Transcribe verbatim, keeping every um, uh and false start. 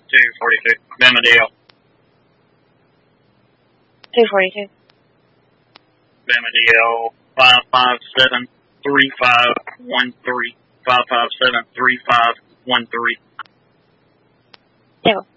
two forty-two. Bama D L. two forty-two. Bama D L five five seven three five one three. five five seven three five one three. Echo.